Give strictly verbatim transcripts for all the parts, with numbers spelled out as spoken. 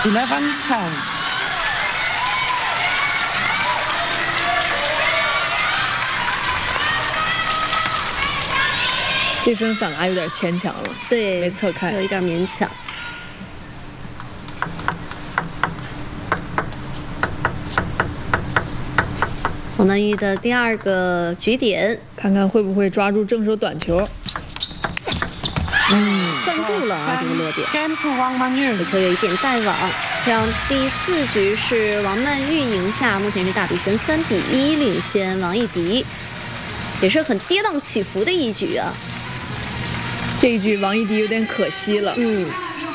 eleven ten。 这分反而有点牵强了， 对， 没侧开， 有一点勉强。王曼玉的第二个局点， 看看会不会抓住正手短球。嗯，算住了啊，这个落点。 这球有一点带网，这样第四局是王曼玉赢下，目前是大比分三比一领先王艺迪，也是很跌宕起伏的一局啊。 这一局王艺迪有点可惜了。 嗯。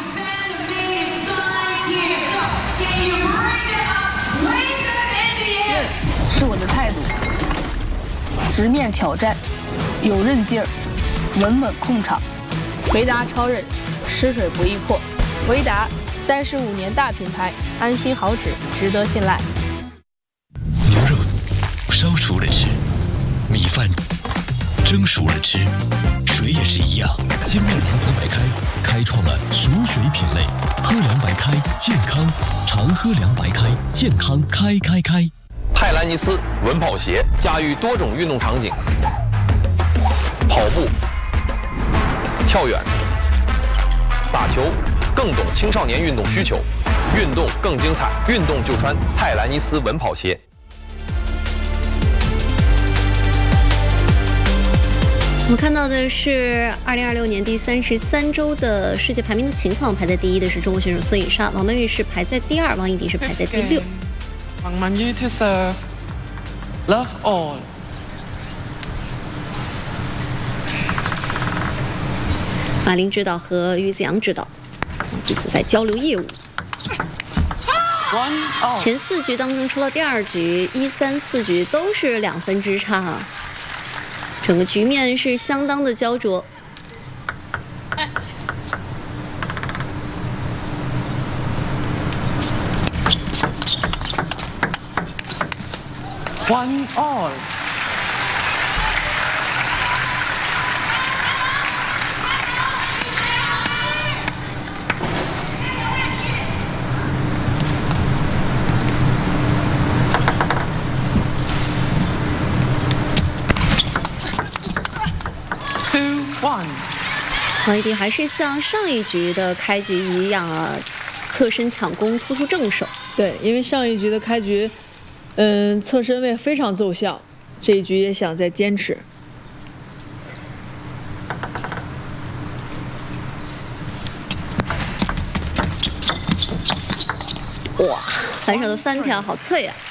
是我的态度，直面挑战，有韧劲儿，稳稳控场。维达超韧，吃水不易破。维达三十五年大品牌，安心好纸，值得信赖。 牛肉烧熟了吃，米饭蒸熟了吃，水也是一样。金麦郎和白开开创了熟水品类，喝凉白开健康，常喝凉白开健康开开开。 泰兰尼斯稳跑鞋驾驭多种运动场景，跑步、跳远、打球，更懂青少年运动需求，运动更精彩，运动就穿泰兰尼斯稳跑鞋。 我们看到的是二零二六年第三十三周的世界排名的情况，排在第一的是中国选手孙颖莎，王曼玉是排在第二，王艺迪是排在第六。 王曼玉 to serve love all。 马林指导和于子阳指导彼此在交流业务。前四局当中，除了第二局，一三四局都是两分之差啊，整个局面是相当的焦灼。 One all。Two one。 王艺迪还是像上一局的开局一样啊，侧身抢攻，突出正手。 对，因为上一局的开局。嗯，侧身位非常奏效，这一局也想再坚持。 哇，反手的翻跳好脆啊！